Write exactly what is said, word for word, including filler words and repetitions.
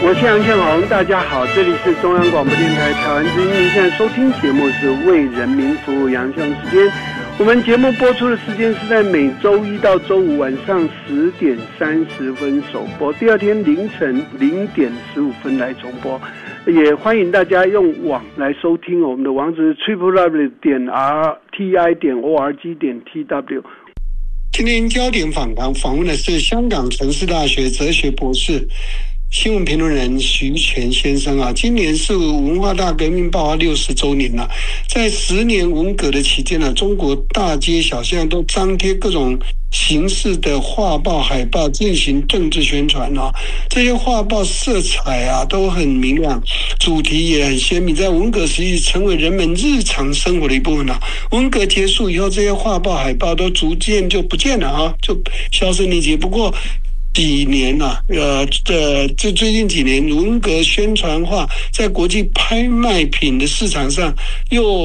我是杨倩红，大家好，这里是中央广播电台台湾之音，您现在收听节目是为人民服务杨倩红时间。我们节目播出的时间是在每周一到周五晚上十点三十分首播，第二天凌晨零点十五分来重播。也欢迎大家用网来收听，我们的网址是 triple w 点 r t i 点 o r g 点 t w。今天焦点访谈访问的是香港城市大学哲学博士、新闻评论人徐权先生啊。今年是文化大革命爆发六十周年了，在十年文革的期间呢，中国大街小巷都张贴各种形式的画报、海报进行政治宣传啊。这些画报色彩啊都很明亮，主题也很鲜明，在文革时期成为人们日常生活的一部分啊。文革结束以后，这些画报、海报都逐渐就不见了啊，就销声匿迹。不过几年啊，呃，这这最近几年，文革宣传画在国际拍卖品的市场上又